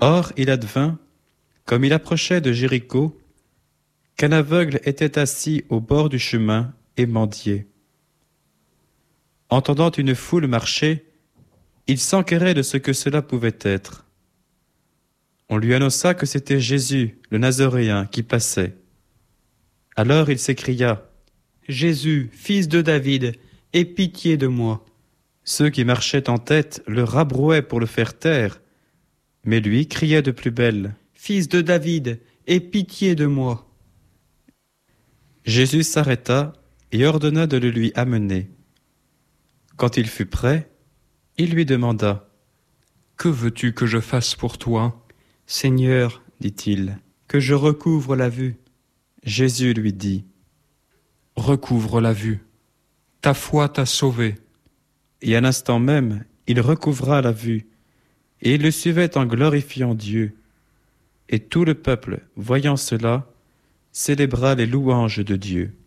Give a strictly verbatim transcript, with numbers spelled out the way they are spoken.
Or il advint, comme il approchait de Jéricho, qu'un aveugle était assis au bord du chemin et mendiait. Entendant une foule marcher, il s'enquérait de ce que cela pouvait être. On lui annonça que c'était Jésus, le Nazoréen, qui passait. Alors il s'écria : « Jésus, fils de David, aie pitié de moi. » Ceux qui marchaient en tête le rabrouaient pour le faire taire, mais lui criait de plus belle : « Fils de David, aie pitié de moi. » Jésus s'arrêta et ordonna de le lui amener. Quand il fut prêt, il lui demanda : « Que veux-tu que je fasse pour toi ? » ?»« Seigneur, dit-il, que je recouvre la vue. » Jésus lui dit : « Recouvre la vue. Ta foi t'a sauvé. » Et à l'instant même, il recouvra la vue, et il le suivait en glorifiant Dieu. Et tout le peuple, voyant cela, célébra les louanges de Dieu.